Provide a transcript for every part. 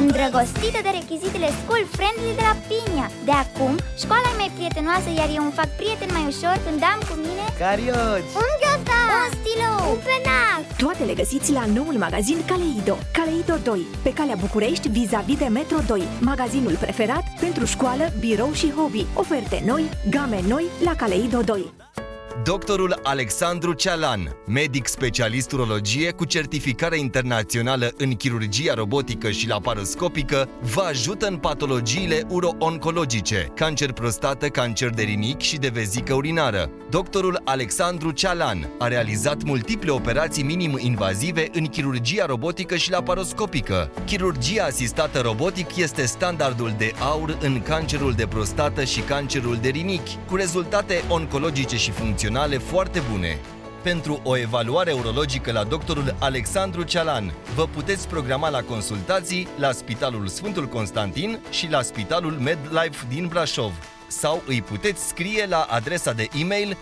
îndrăgostită de rechizitele school-friendly de la Pinia. De acum, școala e mai prietenoasă, iar eu îmi fac prieteni mai ușor când am cu mine carioci, un ghiozdan, un stilou, un penac. Toate le găsiți la noul magazin Kaleido. Kaleido 2, pe calea București, vis-a-vis de Metro 2. Magazinul preferat pentru școală, birou și hobby. Oferte noi, game noi la Kaleido 2. Doctorul Alexandru Cealan, medic specialist urologie cu certificare internațională în chirurgia robotică și laparoscopică, vă ajută în patologiile uro-oncologice, cancer prostată, cancer de rinichi și de vezică urinară. Doctorul Alexandru Cealan a realizat multiple operații minim-invazive în chirurgia robotică și laparoscopică. Chirurgia asistată robotic este standardul de aur în cancerul de prostată și cancerul de rinichi, cu rezultate oncologice și funcționale foarte bune. Pentru o evaluare urologică la doctorul Alexandru Cealan, vă puteți programa la consultații la Spitalul Sfântul Constantin și la Spitalul MedLife din Brașov. Sau îi puteți scrie la adresa de e-mail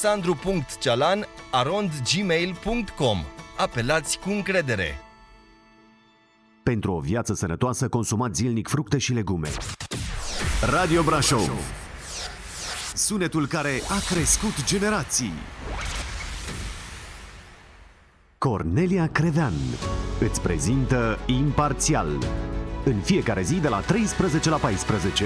alexandru.cealan@gmail.com. Apelați cu încredere. Pentru o viață sănătoasă, consumați zilnic fructe și legume. Radio Brașov, sunetul care a crescut generații. Cornelia Crevean îți prezintă Imparțial, în fiecare zi de la 13 la 14.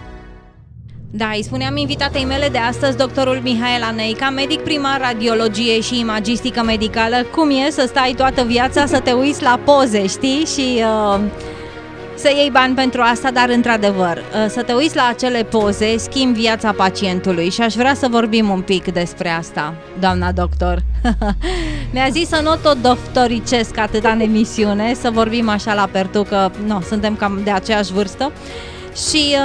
Da, îi spuneam invitatei mele de astăzi, doctorul Mihaela Neica, medic primar radiologie și imagistică medicală. Cum e să stai toată viața să te uiți la poze, știi? Și să iei bani pentru asta, dar într-adevăr, să te uiți la acele poze schimbi viața pacientului și aș vrea să vorbim un pic despre asta, doamna doctor. Mi-a zis să nu tot doctoricesc atâta în emisiune, să vorbim așa la pertucă, suntem cam de aceeași vârstă și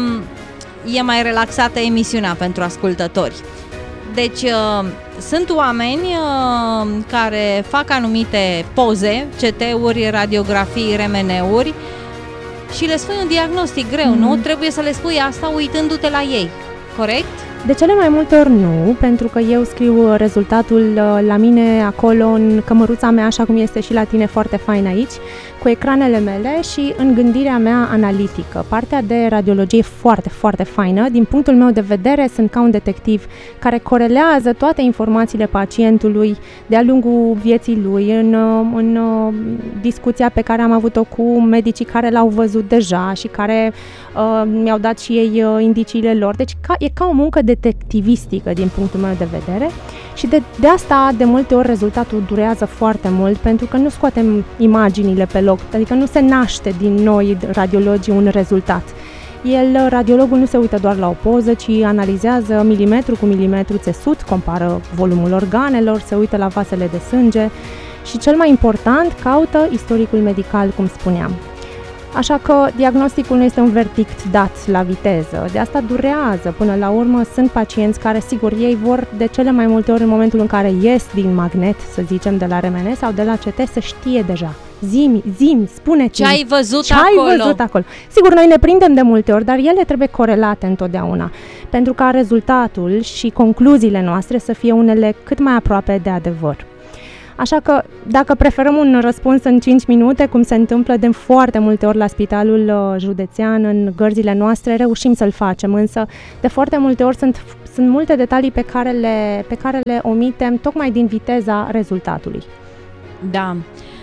e mai relaxată emisiunea pentru ascultători. Deci sunt oameni care fac anumite poze, CT-uri, radiografii, RMN-uri și le spui un diagnostic greu, nu? Trebuie să le spui asta uitându-te la ei, corect? De cele mai multe ori nu, pentru că eu scriu rezultatul la mine acolo în cămăruța mea, așa cum este și la tine foarte fain aici, cu ecranele mele și în gândirea mea analitică. Partea de radiologie e foarte, foarte faină. Din punctul meu de vedere, sunt ca un detectiv care corelează toate informațiile pacientului de-a lungul vieții lui, în discuția pe care am avut-o cu medicii care l-au văzut deja și care mi-au dat și ei indiciile lor. Deci e ca o muncă detectivistică din punctul meu de vedere și de asta de multe ori rezultatul durează foarte mult, pentru că nu scoatem imaginile pe loc, adică nu se naște din noi radiologii un rezultat. Radiologul nu se uită doar la o poză, ci analizează milimetru cu milimetru țesut, compară volumul organelor, se uită la vasele de sânge și cel mai important, caută istoricul medical, cum spuneam. Așa că diagnosticul nu este un verdict dat la viteză, de asta durează. Până la urmă sunt pacienți care, sigur, ei vor de cele mai multe ori în momentul în care ies din magnet, să zicem, de la RMN sau de la CT, să știe deja. Zi-mi, spune-mi. Ce ai văzut acolo? Sigur, noi ne prindem de multe ori, dar ele trebuie corelate întotdeauna, pentru ca rezultatul și concluziile noastre să fie unele cât mai aproape de adevăr. Așa că dacă preferăm un răspuns în 5 minute, cum se întâmplă de foarte multe ori la spitalul județean, în gărzile noastre, reușim să-l facem, însă de foarte multe ori sunt multe detalii pe care le omitem tocmai din viteza rezultatului. Da.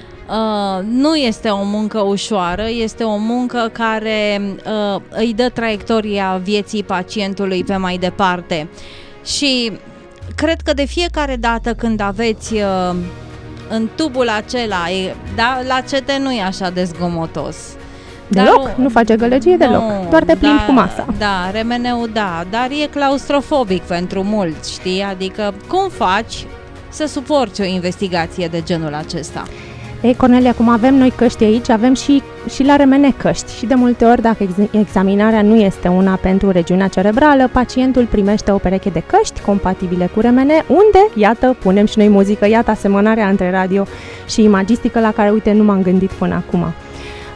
Nu este o muncă ușoară, este o muncă care îi dă traiectoria vieții pacientului pe mai departe. Și cred că de fiecare dată când aveți în tubul acela, la CT nu e așa de zgomotos. Deloc? Nu face gălăgie deloc, doar te plimbi cu masa. Da, RMN-ul dar e claustrofobic pentru mulți, știi? Adică cum faci să suporți o investigație de genul acesta? Ei, Cornelia, cum avem noi căști aici, avem și la RMN căști și de multe ori, dacă examinarea nu este una pentru regiunea cerebrală, pacientul primește o pereche de căști compatibile cu RMN, unde, iată, punem și noi muzică, iată asemănarea între radio și imagistică la care, uite, nu m-am gândit până acum.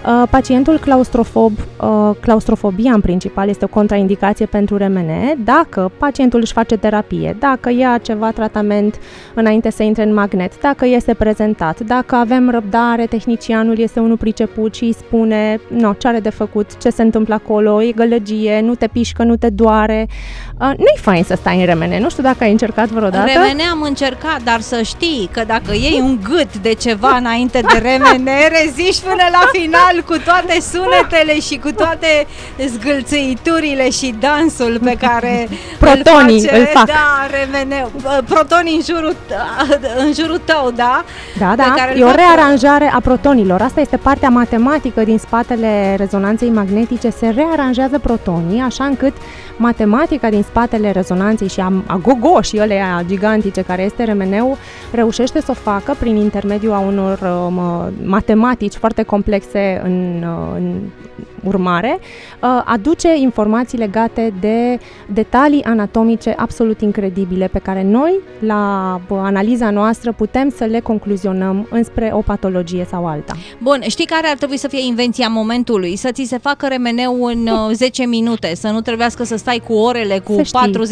Pacientul claustrofob, claustrofobia în principal este o contraindicație pentru RMN dacă pacientul își face terapie, dacă ia ceva tratament înainte să intre în magnet, dacă este prezentat, dacă avem răbdare, tehnicianul este unul priceput și îi spune ce are de făcut, ce se întâmplă acolo, e gălăgie, nu te pișcă, nu te doare. Nu-i fain să stai în RMN, nu știu dacă ai încercat vreodată. RMN am încercat, dar să știi că dacă iei un gât de ceva înainte de RMN, reziști până la final cu toate sunetele și cu toate zgâlțăiturile și dansul pe care protonii îl fac. Da, RMN, protonii în jurul tău, da? Da, e o rearanjare a protonilor. Asta este partea matematică din spatele rezonanței magnetice. Se rearanjează protonii, așa încât matematica din spatele rezonanței și a gogoșii ălea gigantice care este RMN-ul reușește să o facă prin intermediul a unor matematici foarte complexe în urmare, aduce informații legate de detalii anatomice absolut incredibile pe care noi, la analiza noastră, putem să le concluzionăm înspre o patologie sau alta. Bun, știi care ar trebui să fie invenția momentului? Să ți se facă RMN-ul în 10 minute, să nu trebuiască să stai cu orele, cu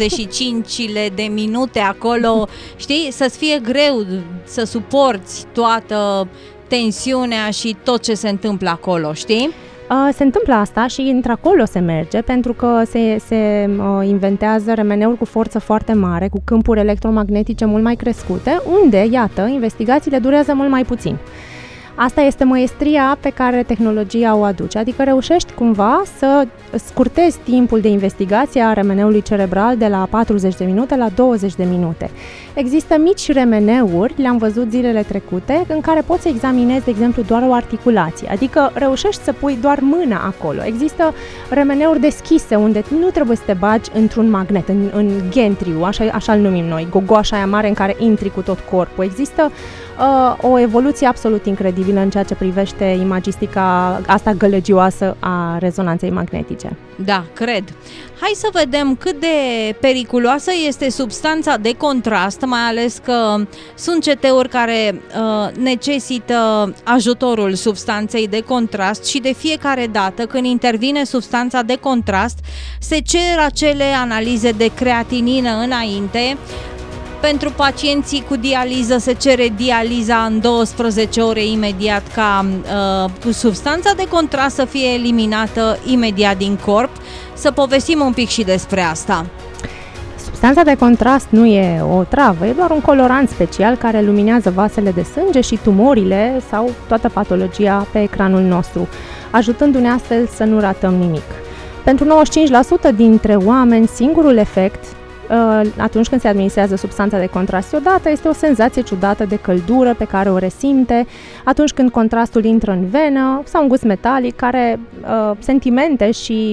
45 de minute acolo, știi? Să-ți fie greu să suporți toată tensiunea și tot ce se întâmplă acolo, știi? Se întâmplă asta și într-acolo se merge pentru că se inventează RMN-uri cu forță foarte mare, cu câmpuri electromagnetice mult mai crescute, unde, iată, investigațiile durează mult mai puțin. Asta este măestria pe care tehnologia o aduce, adică reușești cumva să scurtezi timpul de investigație a RMN-ului cerebral de la 40 de minute la 20 de minute. Există mici RMN-uri, le-am văzut zilele trecute, în care poți să examinezi, de exemplu, doar o articulație, adică reușești să pui doar mâna acolo. Există RMN-uri deschise, unde nu trebuie să te bagi într-un magnet, în gentriu, așa-l numim noi, gogoașa aia mare în care intri cu tot corpul. Există o evoluție absolut incredibilă în ceea ce privește imagistica asta gălăgioasă a rezonanței magnetice. Da, cred. Hai să vedem cât de periculoasă este substanța de contrast, mai ales că sunt CT-uri care necesită ajutorul substanței de contrast și de fiecare dată când intervine substanța de contrast se cer acele analize de creatinină înainte. Pentru pacienții cu dializă se cere dializa în 12 ore imediat ca substanța de contrast să fie eliminată imediat din corp. Să povestim un pic și despre asta. Substanța de contrast nu e o travă, e doar un colorant special care luminează vasele de sânge și tumorile sau toată patologia pe ecranul nostru, ajutându-ne astfel să nu ratăm nimic. Pentru 95% dintre oameni, singurul efect atunci când se administrează substanța de contrast odată este o senzație ciudată de căldură pe care o resimte atunci când contrastul intră în venă sau un gust metalic, sentimente și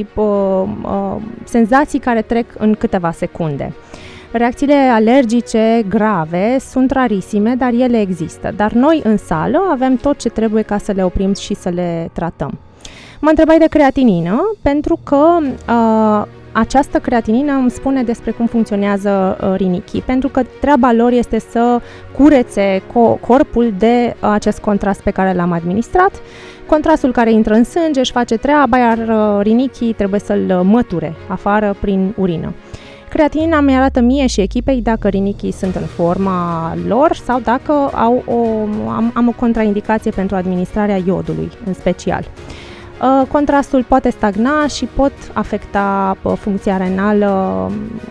senzații care trec în câteva secunde. Reacțiile alergice grave sunt rarisime, dar ele există. Dar noi în sală avem tot ce trebuie ca să le oprim și să le tratăm. Mă întrebai de creatinină pentru că această creatinină îmi spune despre cum funcționează rinichii, pentru că treaba lor este să curețe corpul de acest contrast pe care l-am administrat. Contrastul care intră în sânge își face treaba, iar rinichii trebuie să-l măture afară prin urină. Creatinina mi arată mie și echipei dacă rinichii sunt în forma lor sau dacă am o contraindicație pentru administrarea iodului în special. Contrastul poate stagna și pot afecta funcția renală.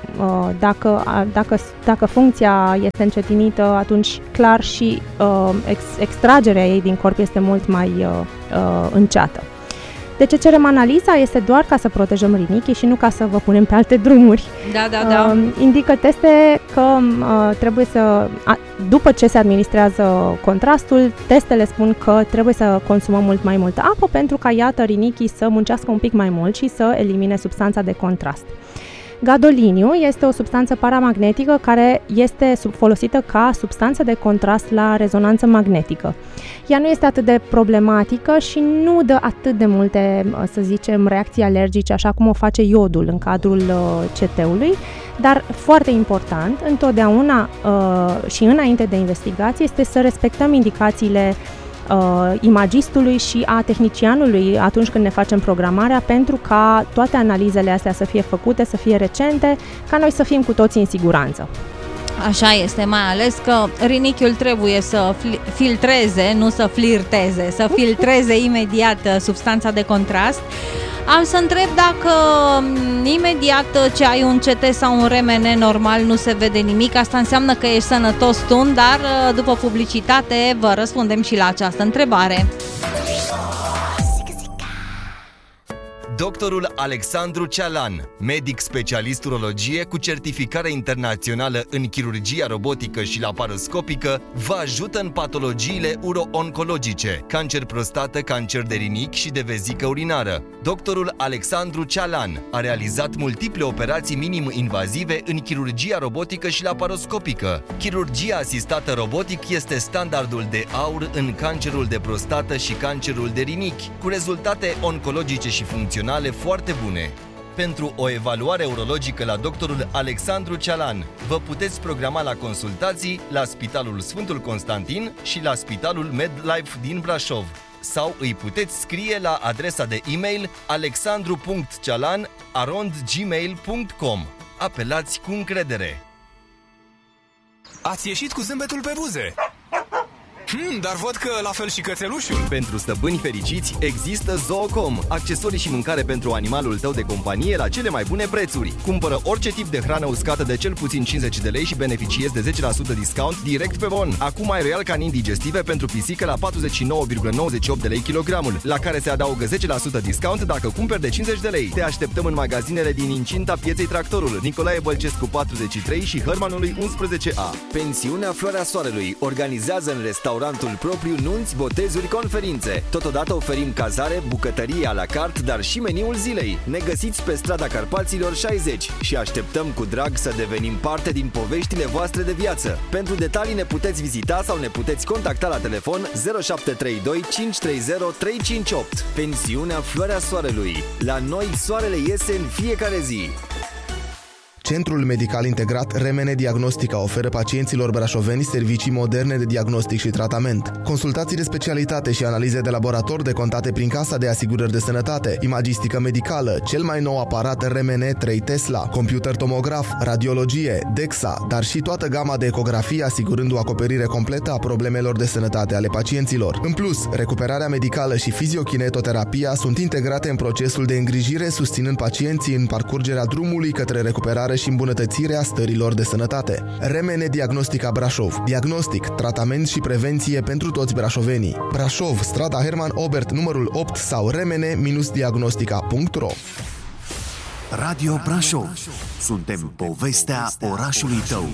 Dacă funcția este încetinită, atunci clar și extragerea ei din corp este mult mai înceată. De ce cerem analiza? Este doar ca să protejăm rinichii și nu ca să vă punem pe alte drumuri. Da. Indică teste că trebuie după ce se administrează contrastul, testele spun că trebuie să consumăm mult mai multă apă pentru ca, iată, rinichii să muncească un pic mai mult și să elimine substanța de contrast. Gadoliniu este o substanță paramagnetică care este folosită ca substanță de contrast la rezonanță magnetică. Ea nu este atât de problematică și nu dă atât de multe, să zicem, reacții alergice, așa cum o face iodul în cadrul CT-ului, dar foarte important, întotdeauna și înainte de investigație, este să respectăm indicațiile imagistului și a tehnicianului atunci când ne facem programarea, pentru ca toate analizele astea să fie făcute, să fie recente, ca noi să fim cu toții în siguranță. Așa este, mai ales că rinichiul trebuie să filtreze, nu să flirteze, să filtreze imediat substanța de contrast. Am să întreb dacă imediat ce ai un CT sau un RMN normal nu se vede nimic, asta înseamnă că ești sănătos tu, dar după publicitate vă răspundem și la această întrebare. Doctorul Alexandru Cealan, medic specialist urologie cu certificare internațională în chirurgia robotică și laparoscopică, vă ajută în patologiile uro-oncologice, cancer prostată, cancer de rinichi și de vezică urinară. Doctorul Alexandru Cealan a realizat multiple operații minim-invazive în chirurgia robotică și laparoscopică. Chirurgia asistată robotic este standardul de aur în cancerul de prostată și cancerul de rinichi, cu rezultate oncologice și funcționale foarte bune. Pentru o evaluare urologică la doctorul Alexandru Cealan, vă puteți programa la consultații la Spitalul Sfântul Constantin și la Spitalul MedLife din Brașov, sau îi puteți scrie la adresa de e-mail alexandru.cealan@gmail.com. Apelați cu încredere! Ați ieșit cu zâmbetul pe buze! Dar văd că la fel și cățelușul. Pentru stăpâni fericiți există Zoocom, accesorii și mâncare pentru animalul tău de companie la cele mai bune prețuri. Cumpără orice tip de hrană uscată de cel puțin 50 de lei și beneficiezi de 10% discount direct pe bon. Acum ai Royal Canin digestive pentru pisică la 49,98 de lei kilogramul, la care se adaugă 10% discount dacă cumperi de 50 de lei. Te așteptăm în magazinele din incinta Pieței Tractorul, Nicolae Bălcescu 43 și Hărmanului 11A. Pensiunea Floarea Soarelui organizează în restaurant propriu nunți, botezuri, conferințe. Totodată oferim cazare, bucătărie à la carte, dar și meniul zilei. Ne găsiți pe strada Carpaților 60 și așteptăm cu drag să devenim parte din poveștile voastre de viață. Pentru detalii ne puteți vizita sau ne puteți contacta la telefon 0732 530 358. Pensiunea Floarea Soarelui. La noi soarele iese în fiecare zi. Centrul Medical Integrat Remene Diagnostica oferă pacienților brașoveni servicii moderne de diagnostic și tratament. Consultații de specialitate și analize de laborator decontate prin Casa de Asigurări de Sănătate, imagistică medicală, cel mai nou aparat Remene 3 Tesla, computer tomograf, radiologie, DEXA, dar și toată gama de ecografie asigurând o acoperire completă a problemelor de sănătate ale pacienților. În plus, recuperarea medicală și fiziokinetoterapia sunt integrate în procesul de îngrijire, susținând pacienții în parcurgerea drumului către recuperare și îmbunătățirea stărilor de sănătate. Remene Diagnostica Brașov. Diagnostic, tratament și prevenție pentru toți brașovenii. Brașov, strada Herman Obert, numărul 8 sau remene-diagnostica.ro. Radio Brașov. Suntem povestea orașului tău.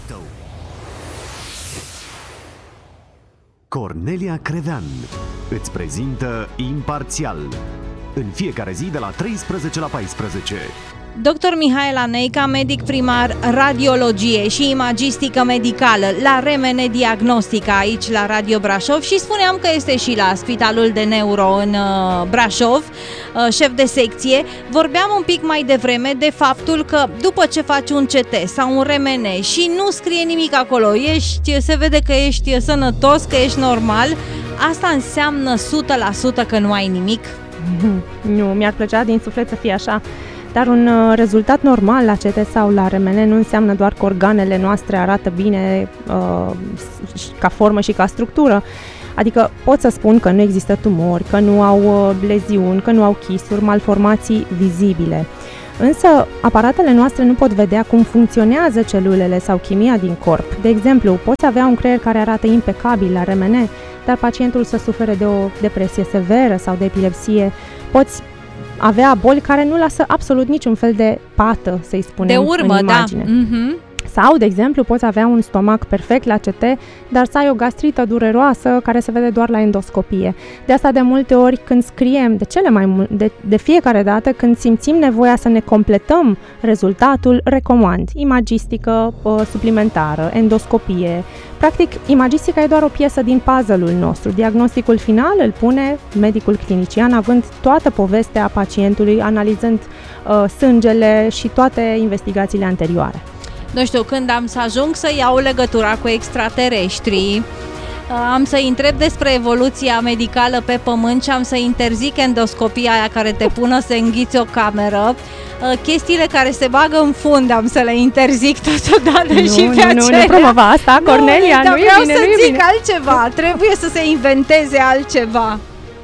Cornelia Crevean îți prezintă Imparțial. În fiecare zi de la 13 la 14. Dr. Mihaela Neica, medic primar radiologie și imagistică medicală la Remene Diagnostica aici la Radio Brașov, și spuneam că este și la Spitalul de Neuro în Brașov, șef de secție. Vorbeam un pic mai devreme de faptul că după ce faci un CT sau un RMN și nu scrie nimic acolo, se vede că ești sănătos, că ești normal, asta înseamnă 100% că nu ai nimic? Nu, mi-ar plăcea din suflet să fie așa. Dar un rezultat normal la CT sau la RMN nu înseamnă doar că organele noastre arată bine ca formă și ca structură. Adică pot să spun că nu există tumori, că nu au leziuni, că nu au chisuri, malformații vizibile. Însă, aparatele noastre nu pot vedea cum funcționează celulele sau chimia din corp. De exemplu, poți avea un creier care arată impecabil la RMN, dar pacientul să sufere de o depresie severă sau de epilepsie. Poți avea boli care nu lasă absolut niciun fel de pată, să-i spunem, de urmă, în imagine. Da. Mm-hmm. Sau, de exemplu, poți avea un stomac perfect la CT, dar să ai o gastrită dureroasă care se vede doar la endoscopie. De asta, de multe ori, când scriem, de fiecare dată, când simțim nevoia să ne completăm rezultatul, recomand imagistică suplimentară, endoscopie. Practic, imagistica e doar o piesă din puzzle-ul nostru. Diagnosticul final îl pune medicul clinician, având toată povestea pacientului, analizând sângele și toate investigațiile anterioare. Nu știu, când am să ajung să iau legătura cu extraterestrii, Am să-i întreb despre evoluția medicală pe pământ și am să interzic endoscopia aia care te pună să înghiți o cameră. Chestiile care se bagă în fund am să le interzic totodată și pe acelea. Nu promova asta, Cornelia, nu e bine, vreau să zic altceva, trebuie să se inventeze altceva.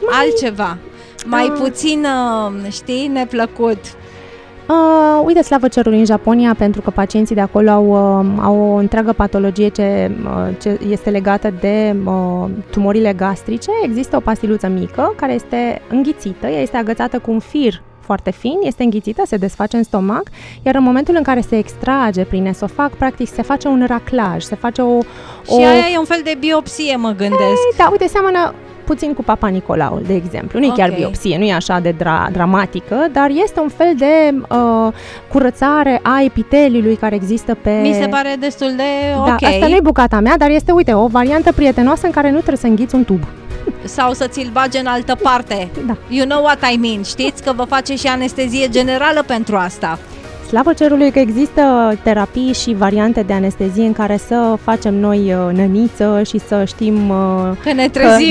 Mai puțin, știi, neplăcut. Uite, slavă cerului, în Japonia, pentru că pacienții de acolo au o întreagă patologie ce este legată de tumorile gastrice. Există o pastiluță mică care este înghițită, ea este agățată cu un fir foarte fin, este înghițită, se desface în stomac, iar în momentul în care se extrage prin esofag, practic se face un raclaj, se face Și aia e un fel de biopsie, mă gândesc. Da, uite, seamănă puțin cu Papa Nicolaul, de exemplu. Nu e chiar biopsie, nu e așa de dramatică, dar este un fel de curățare a epiteliului care există pe... Mi se pare destul de Da, asta nu e bucata mea, dar este, uite, o variantă prietenoasă în care nu trebuie să înghiți un tub. Sau să ți-l bage în altă parte. Da. You know what I mean. Știți că vă face și anestezie generală pentru asta. Slavă cerului că există terapii și variante de anestezie în care să facem noi năniță și să știm că ne trezim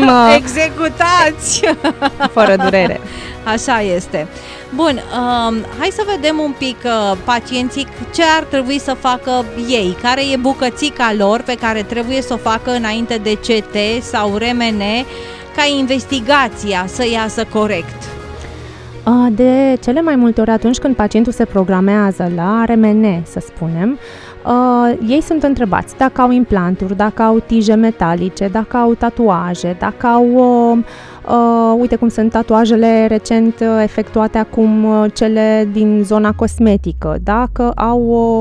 executați fără durere. Așa este. Bun, hai să vedem un pic pacienții ce ar trebui să facă ei, care e bucățica lor pe care trebuie să o facă înainte de CT sau RMN ca investigația să iasă corect. De cele mai multe ori atunci când pacientul se programează la RMN, să spunem, ei sunt întrebați dacă au implanturi, dacă au tije metalice, dacă au tatuaje, dacă au, uite cum sunt tatuajele recent efectuate acum, cele din zona cosmetică, dacă au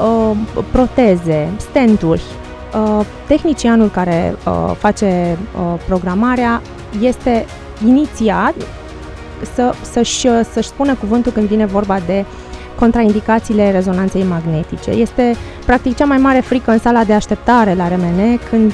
proteze, stenturi. Tehnicianul care face programarea este inițiat să-și spună cuvântul când vine vorba de contraindicațiile rezonanței magnetice. Este practic cea mai mare frică în sala de așteptare la RMN, când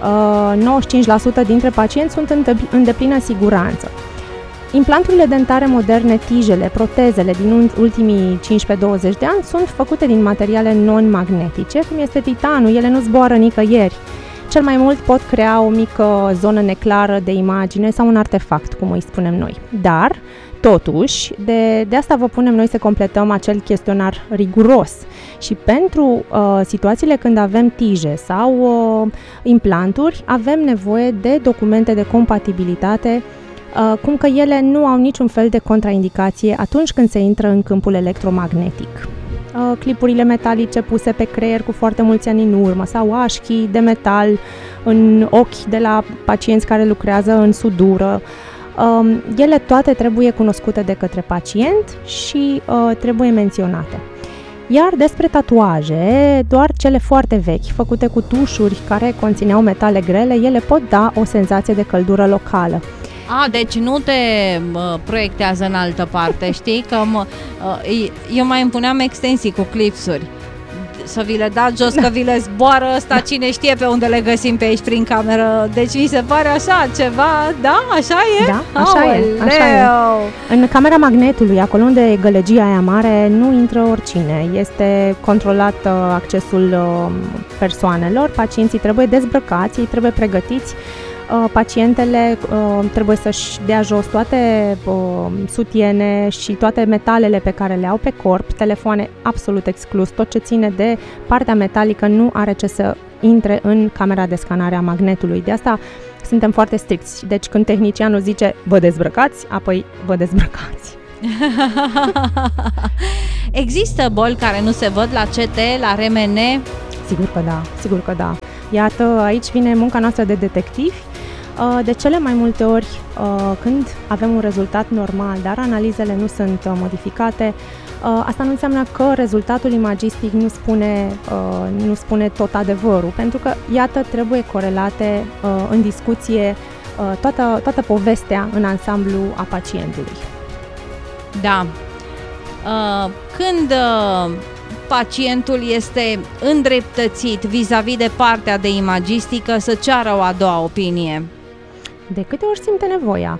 95% dintre pacienți sunt în deplină siguranță. Implanturile dentare moderne, tijele, protezele din ultimii 15-20 de ani sunt făcute din materiale non-magnetice, cum este titanul, ele nu zboară nicăieri. Cel mai mult pot crea o mică zonă neclară de imagine sau un artefact, cum îi spunem noi. Dar, totuși, de asta vă punem noi să completăm acel chestionar riguros. Și pentru situațiile când avem tije sau implanturi, avem nevoie de documente de compatibilitate, cum că ele nu au niciun fel de contraindicație atunci când se intră în câmpul electromagnetic. Clipurile metalice puse pe creier cu foarte mulți ani în urmă sau așchii de metal în ochi de la pacienți care lucrează în sudură. Ele toate trebuie cunoscute de către pacient și trebuie menționate. Iar despre tatuaje, doar cele foarte vechi, făcute cu tușuri care conțineau metale grele, ele pot da o senzație de căldură locală. Deci nu te proiectează în altă parte, știi? Că eu mai îmi puneam extensii cu clipsuri. Să vi le dați jos, că vi le zboară ăsta, cine știe pe unde le găsim pe aici prin cameră. Deci mi se pare așa ceva, da? Așa e? Da, așa e. În camera magnetului, acolo unde e gălăgia aia mare, nu intră oricine. Este controlat accesul persoanelor, pacienții trebuie dezbrăcați, ei trebuie pregătiți. Pacientele trebuie să-și dea jos toate sutiene și toate metalele pe care le au pe corp, telefoane absolut exclus, tot ce ține de partea metalică nu are ce să intre în camera de scanare a magnetului. De asta suntem foarte stricți. Deci când tehnicianul zice vă dezbrăcați, apoi vă dezbrăcați. Există boli care nu se văd la CT, la RMN? Sigur că da. Iată, aici vine munca noastră de detectivi. De cele mai multe ori, când avem un rezultat normal, dar analizele nu sunt modificate, asta nu înseamnă că rezultatul imagistic nu spune tot adevărul, pentru că, iată, trebuie corelate în discuție toată povestea în ansamblu a pacientului. Da. Când pacientul este îndreptățit vis-a-vis de partea de imagistică să ceară o a doua opinie? De câte ori simte nevoia.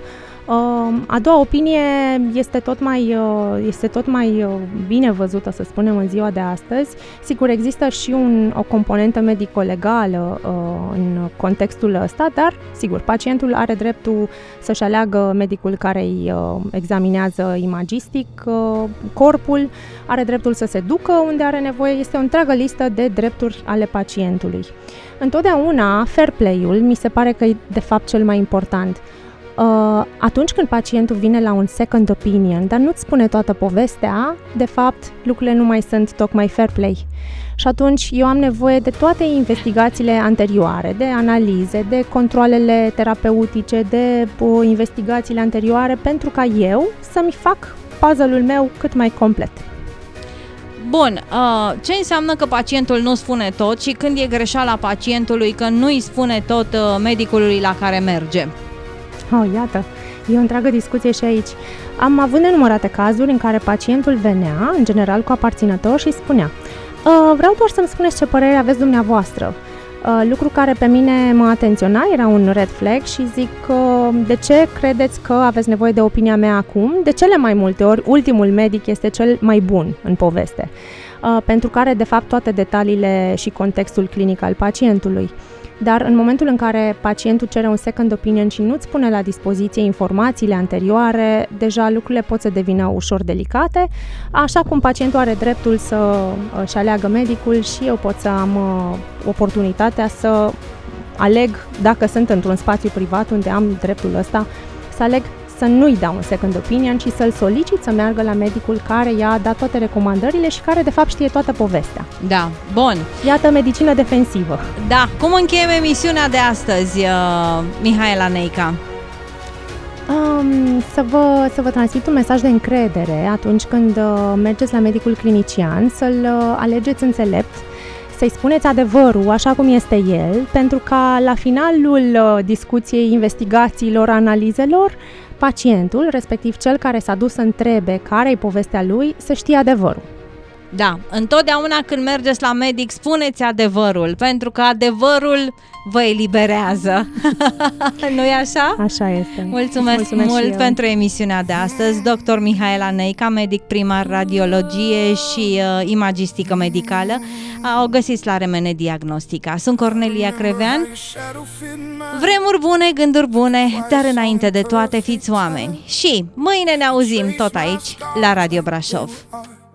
A doua opinie este tot mai bine văzută, să spunem, în ziua de astăzi. Sigur, există și o componentă medico-legală în contextul ăsta, dar, sigur, pacientul are dreptul să-și aleagă medicul care îi examinează imagistic corpul, are dreptul să se ducă unde are nevoie, este o întreagă listă de drepturi ale pacientului. Întotdeauna, fair play-ul mi se pare că e, de fapt, cel mai important. Atunci când pacientul vine la un second opinion, dar nu-ți spune toată povestea, de fapt, lucrurile nu mai sunt tocmai fair play. Și atunci eu am nevoie de toate investigațiile anterioare, de analize, de controalele terapeutice, de investigațiile anterioare, pentru ca eu să-mi fac puzzle-ul meu cât mai complet. Bun, ce înseamnă că pacientul nu spune tot și când e greșeala pacientului că nu îi spune tot medicului la care merge? Iată, e o întreagă discuție și aici. Am avut nenumărate cazuri în care pacientul venea, în general cu aparținător, și spunea: vreau doar să-mi spuneți ce părere aveți dumneavoastră. Lucru care pe mine mă atenționa, era un red flag și zic: de ce credeți că aveți nevoie de opinia mea acum? De cele mai multe ori, ultimul medic este cel mai bun în poveste, pentru că are de fapt toate detaliile și contextul clinic al pacientului. Dar în momentul în care pacientul cere un second opinion și nu-ți pune la dispoziție informațiile anterioare, deja lucrurile pot să devină ușor delicate, așa cum pacientul are dreptul să-și aleagă medicul și eu pot să am oportunitatea să aleg, dacă sunt într-un spațiu privat unde am dreptul ăsta, să aleg să nu-i dau un second opinion, ci să-l solicit să meargă la medicul care i-a dat toate recomandările și care de fapt știe toată povestea. Da, bun. Iată medicină defensivă. Da, cum încheiem emisiunea de astăzi, Mihaela Neica? Să vă transmit un mesaj de încredere atunci când mergeți la medicul clinician, să-l alegeți înțelept, să-i spuneți adevărul așa cum este el, pentru ca la finalul discuției, investigațiilor, analizelor, pacientul, respectiv cel care s-a dus să întrebe care-i povestea lui, să știe adevărul. Da, întotdeauna când mergeți la medic, spuneți adevărul, pentru că adevărul vă eliberează. Nu-i așa? Așa este. Mulțumesc mult pentru emisiunea de astăzi. Dr. Mihaela Neica, medic primar radiologie și imagistică medicală. O găsiți la Remene Diagnostica. Sunt Cornelia Crevean. Vremuri bune, gânduri bune, dar înainte de toate fiți oameni. Și mâine ne auzim tot aici la Radio Brașov.